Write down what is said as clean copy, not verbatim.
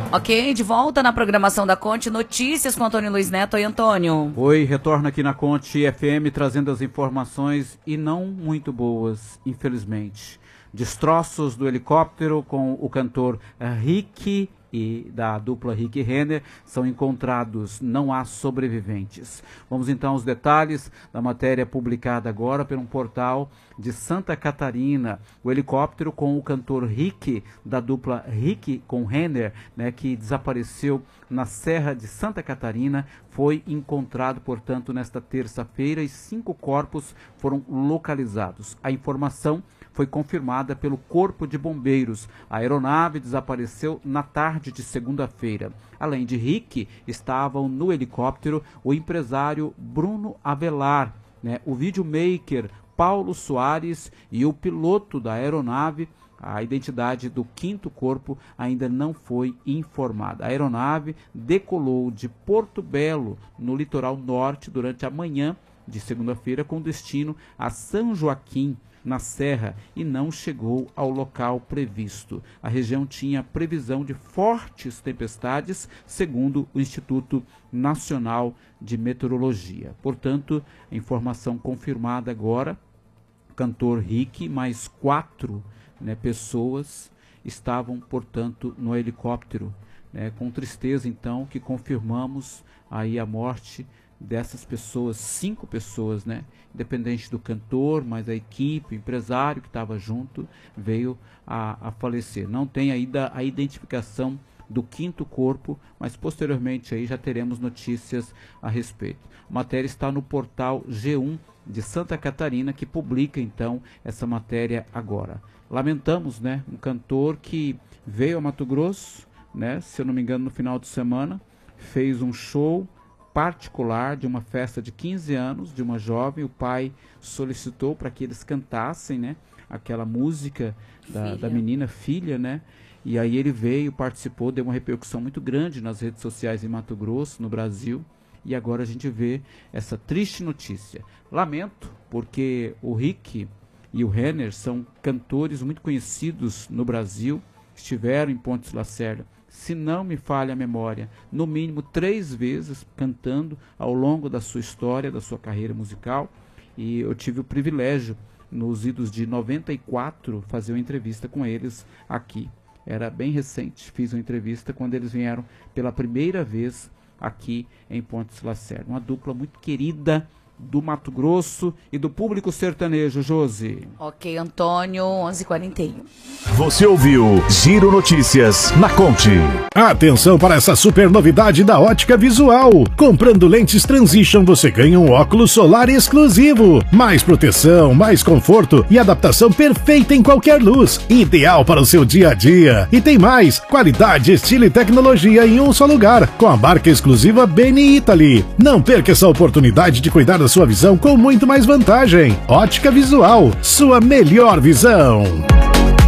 Ok, de volta na programação da Conte, notícias com Antônio Luiz Neto. Oi, Antônio. Oi, retorno aqui na Conte FM trazendo as informações e não muito boas, infelizmente. Destroços do helicóptero com o cantor Rick e da dupla Rick e Renner são encontrados, não há sobreviventes. Vamos então aos detalhes da matéria publicada agora por um portal de Santa Catarina. O helicóptero com o cantor Rick, da dupla Rick com Renner, né, que desapareceu na Serra de Santa Catarina, foi encontrado, portanto, nesta terça-feira e 5 corpos foram localizados. A informação foi confirmada pelo Corpo de Bombeiros. A aeronave desapareceu na tarde de segunda-feira. Além de Rick, estavam no helicóptero o empresário Bruno Avelar, né, o videomaker Paulo Soares e o piloto da aeronave. A identidade do 5º corpo ainda não foi informada. A aeronave decolou de Porto Belo, no litoral norte, durante a manhã de segunda-feira, com destino a São Joaquim, na Serra, e não chegou ao local previsto. A região tinha previsão de fortes tempestades, segundo o Instituto Nacional de Meteorologia. Portanto, informação confirmada agora, cantor Rick, mais 4 pessoas estavam, portanto, no helicóptero. Com tristeza, então, que confirmamos aí a morte dessas pessoas, 5 pessoas, independente do cantor, mas a equipe, o empresário que estava junto, veio a falecer. Não tem ainda a identificação do 5º corpo, mas posteriormente aí já teremos notícias a respeito. A matéria está no portal G1 de Santa Catarina, que publica então essa matéria agora. Lamentamos, um cantor que veio a Mato Grosso, se eu não me engano, no final de semana, fez um show particular de uma festa de 15 anos de uma jovem. O pai solicitou para que eles cantassem, aquela música da menina, filha, e aí ele veio, participou, deu uma repercussão muito grande nas redes sociais em Mato Grosso, no Brasil, e agora a gente vê essa triste notícia. Lamento, porque o Rick e o Renner são cantores muito conhecidos no Brasil, estiveram em Pontes Lacerda, se não me falha a memória, no mínimo 3 vezes cantando ao longo da sua história, da sua carreira musical, e eu tive o privilégio, nos idos de 94, fazer uma entrevista com eles aqui. Era bem recente, fiz uma entrevista quando eles vieram pela primeira vez aqui em Pontes Lacerda. Uma dupla muito querida do Mato Grosso e do público sertanejo, Josi. Ok, Antônio, 11h41. Você ouviu Giro Notícias na Conte. Atenção para essa super novidade da Ótica Visual. Comprando lentes Transition, você ganha um óculos solar exclusivo. Mais proteção, mais conforto e adaptação perfeita em qualquer luz. Ideal para o seu dia a dia. E tem mais, qualidade, estilo e tecnologia em um só lugar, com a marca exclusiva Beni Italy. Não perca essa oportunidade de cuidar da sua visão com muito mais vantagem. Ótica Visual, sua melhor visão.